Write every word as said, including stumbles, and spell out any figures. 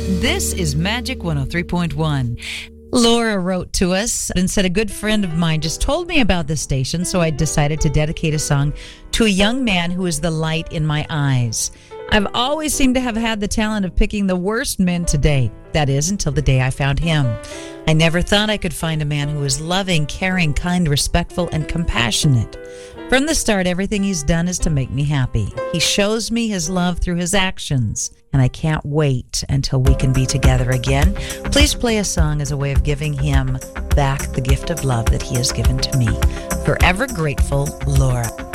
This is Magic one oh three point one. Laura wrote to us and said, a good friend of mine just told me about this station, so I decided to dedicate a song to a young man who is the light in my eyes. I've always seemed to have had the talent of picking the worst men to date. That is, until the day I found him. I never thought I could find a man who was loving, caring, kind, respectful, and compassionate. From the start, everything he's done is to make me happy. He shows me his love through his actions, and I can't wait until we can be together again. Please play a song as a way of giving him back the gift of love that he has given to me. Forever grateful, Laura.